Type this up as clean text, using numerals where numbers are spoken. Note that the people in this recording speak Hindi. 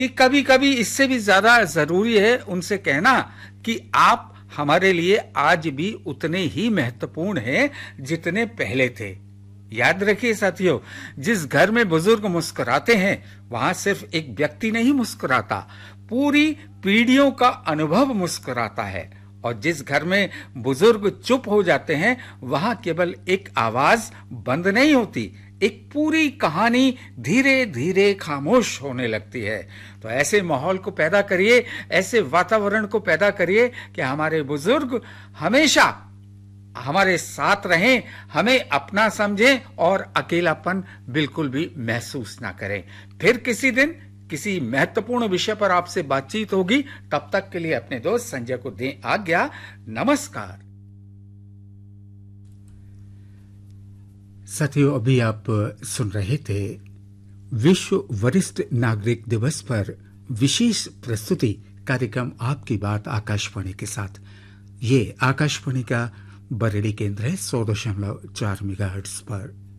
कि कभी कभी इससे भी ज्यादा जरूरी है उनसे कहना कि आप हमारे लिए आज भी उतने ही महत्वपूर्ण हैं जितने पहले थे। याद रखिए साथियों, जिस घर में बुजुर्ग मुस्कुराते हैं वहां सिर्फ एक व्यक्ति नहीं मुस्कुराता, पूरी पीढ़ियों का अनुभव मुस्कुराता है। और जिस घर में बुजुर्ग चुप हो जाते हैं वहां केवल एक आवाज बंद नहीं होती, एक पूरी कहानी धीरे धीरे खामोश होने लगती है। तो ऐसे माहौल को पैदा करिए, ऐसे वातावरण को पैदा करिए कि हमारे बुजुर्ग हमेशा हमारे साथ रहें, हमें अपना समझें और अकेलापन बिल्कुल भी महसूस ना करें। फिर किसी दिन किसी महत्वपूर्ण विषय पर आपसे बातचीत होगी। तब तक के लिए अपने दोस्त संजय को दें आज्ञा। नमस्कार। साथियों, अभी आप सुन रहे थे विश्व वरिष्ठ नागरिक दिवस पर विशेष प्रस्तुति कार्यक्रम आपकी बात आकाशवाणी के साथ। ये आकाशवाणी का बरेली केंद्र है 100.4 मेगाहर्ट्ज पर।